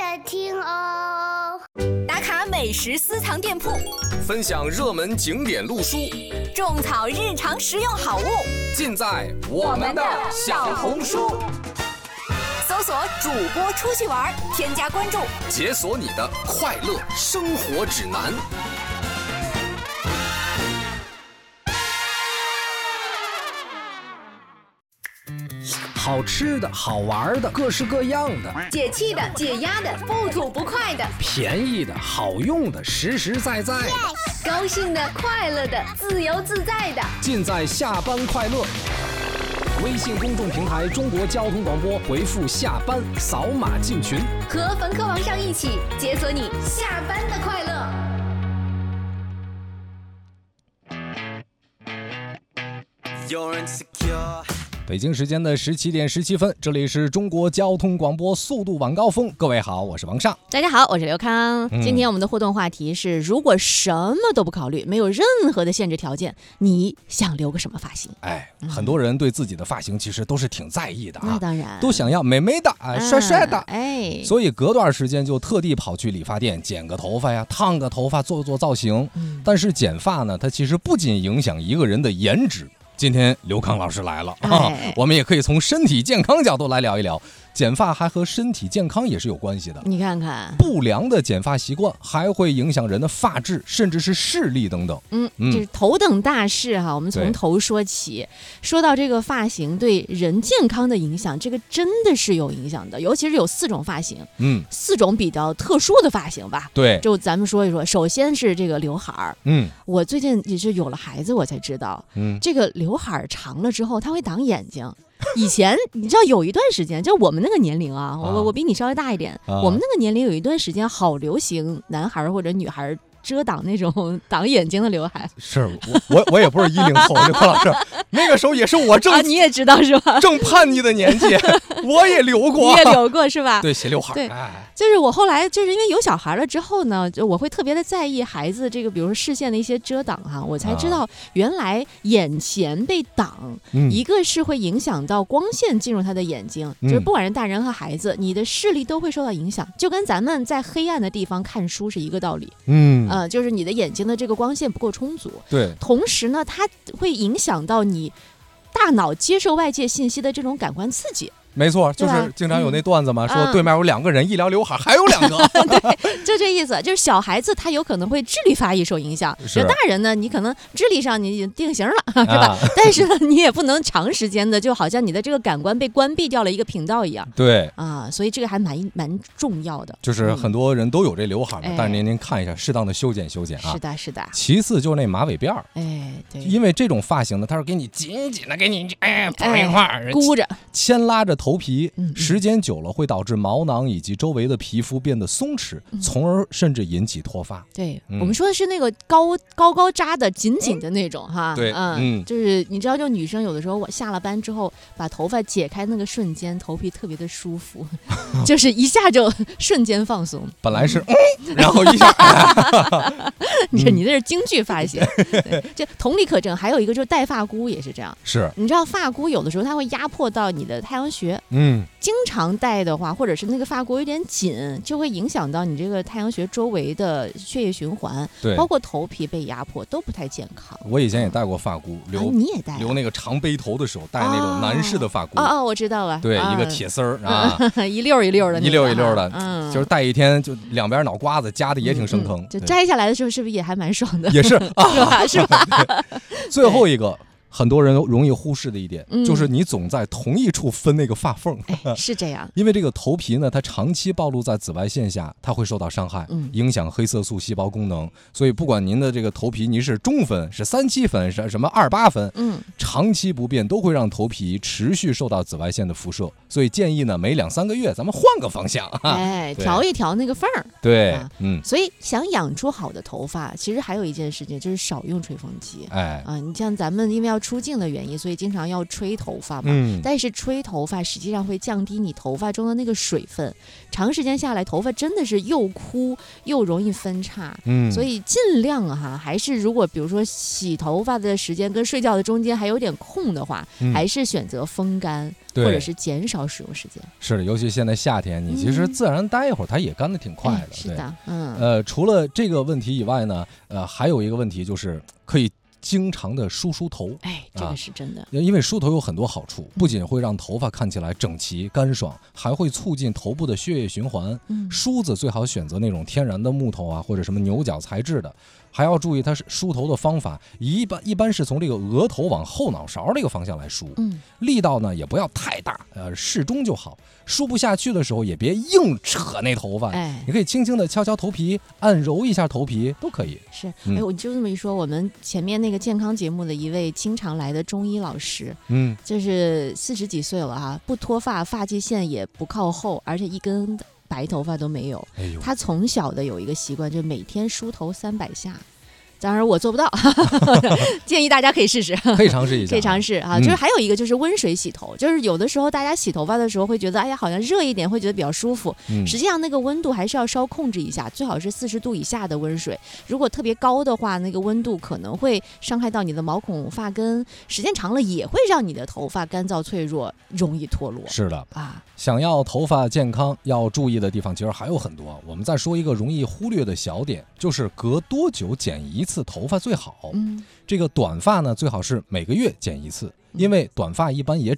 听哦。 打卡美食私藏店铺， 分享热门景点路书， 种草日常实用好物， 尽在我们的小红书。 搜索主播出去玩，添加关注， 解锁你的快乐生活指南。 好吃的好玩的各式各样的， 解气的解压的不吐不快的， 便宜的好用的实实在在的， 高兴的快乐的自由自在的， 尽在下班快乐。微信公众平台中国交通广播，回复下班扫码进群， 和冯客王上一起解锁你下班的快乐。 北京时间的17点17分，这里是中国交通广播速度晚高峰。各位好，我是王尚。 大家好，我是刘康。今天我们的互动话题是：如果什么都不考虑，没有任何的限制条件，你想留个什么发型？ 很多人对自己的发型其实都是挺在意的啊， 那当然， 都想要美美的、帅帅的，所以隔段时间就特地跑去理发店剪个头发呀，烫个头发，做造型。但是剪发呢，它其实不仅影响一个人的颜值。今天刘康老师来了我们也可以从身体健康角度来聊一聊，剪发还和身体健康也是有关系的。 你看看， 不良的剪发习惯还会影响人的发质，甚至是视力等等。 这是头等大事哈。我们从头说起，说到这个发型对人健康的影响，这个真的是有影响的。尤其是有4种发型，4种比较特殊的发型吧。 对， 就咱们说一说。首先是这个刘海儿。我最近也是有了孩子，我才知道，这个刘海长了之后，它会挡眼睛。以前你知道有一段时间，就我们那个年龄啊，我比你稍微大一点，我们那个年龄有一段时间好流行男孩或者女孩遮挡那种挡眼睛的刘海。 是我也不是10后，刘老师，那个时候也是我正你也知道是吧？ 正叛逆的年纪，我也留过， 你也留过是吧？ 对，斜刘海。 对，就是我后来就是因为有小孩了之后呢，就我会特别的在意孩子这个，比如说视线的一些遮挡哈，我才知道原来眼前被挡，一个是会影响到光线进入他的眼睛，就是不管是大人和孩子，你的视力都会受到影响，就跟咱们在黑暗的地方看书是一个道理。就是你的眼睛的这个光线不够充足。 对， 同时呢，它会影响到你大脑接受外界信息的这种感官刺激。 没错，就是经常有那段子嘛，说对面有2个人，一聊刘海还有2个。 对，就这意思。就是小孩子他有可能会智力发育受影响，大人呢，你可能智力上你定型了，是吧？但是呢，你也不能长时间的，就好像你的这个感官被关闭掉了一个频道一样。 对所以这个还蛮重要的。 就是很多人都有这刘海，但是您看一下，适当的修剪啊。 是的。 其次就是那马尾辫对， 因为这种发型呢，它是给你紧紧的给你绑一块儿， 箍着， 牵拉着头皮，时间久了会导致毛囊以及周围的皮肤变得松弛，从而甚至引起脱发。 对，我们说的是那个高扎的紧紧的那种哈。 对， 就是你知道，就女生有的时候我下了班之后把头发解开那个瞬间，头皮特别的舒服，就是一下就瞬间放松。 本来是然后一下你这是京剧发型。这同理可证。还有一个就是戴发箍也是这样。 是， 你知道发箍有的时候它会压迫到你的太阳穴。经常戴的话，或者是那个发箍有点紧，就会影响到你这个太阳穴周围的血液循环， 对， 包括头皮被压迫都不太健康。 我以前也戴过发箍， 你也戴留那个长背头的时候戴那种男士的发箍。 我知道了。 对，一个铁丝儿啊， 一溜一溜的， 一溜一溜的，就是戴一天就两边脑瓜子夹的也挺生疼。 就摘下来的时候是不是也还蛮爽的？ 也是是吧？ 最后一个。很多人容易忽视的一点，就是你总在同一处分那个发缝。 是这样。 因为这个头皮呢，它长期暴露在紫外线下，它会受到伤害，影响黑色素细胞功能。所以不管您的这个头皮您是中分、是37分、是什么28分，长期不变都会让头皮持续受到紫外线的辐射。所以建议呢，每2-3个月咱们换个方向， 调一调那个缝儿。 对， 所以想养出好的头发，其实还有一件事情就是少用吹风机。你像咱们因为要出镜的原因，所以经常要吹头发嘛。但是吹头发实际上会降低你头发中的那个水分，长时间下来头发真的是又枯又容易分叉。所以尽量还是如果比如说洗头发的时间跟睡觉的中间还有点空的话，还是选择风干，或者是减少使用时间。 是的，尤其现在夏天，你其实自然待一会儿，它也干得挺快的。 是的， 除了这个问题以外呢，还有一个问题就是可以经常的梳头。 这个是真的， 因为梳头有很多好处，不仅会让头发看起来整齐干爽，还会促进头部的血液循环。梳子最好选择那种天然的木头啊，或者什么牛角材质的。还要注意它是梳头的方法，一般是从这个额头往后脑勺这个方向来梳，力道呢也不要太大，适中就好。梳不下去的时候也别硬扯那头发，你可以轻轻的敲头皮，按揉一下头皮都可以。 是，我就这么一说，我们前面那个健康节目的一位经常来的中医老师，就是40几岁了不脱发，发际线也不靠后，而且一根白头发都没有。他从小的有一个习惯，就每天梳头300下。当然我做不到，建议大家可以试试， 可以尝试一下， 可以尝试就是还有一个就是温水洗头，就是有的时候大家洗头发的时候会觉得，哎呀，好像热一点会觉得比较舒服。实际上那个温度还是要稍控制一下，最好是40度以下的温水。如果特别高的话，那个温度可能会伤害到你的毛孔、发根，时间长了也会让你的头发干燥脆弱，容易脱落。 是的想要头发健康，要注意的地方其实还有很多。我们再说一个容易忽略的小点，就是隔多久剪一次头发最好。这个短发呢，最好是每个月剪一次，因为短发一般也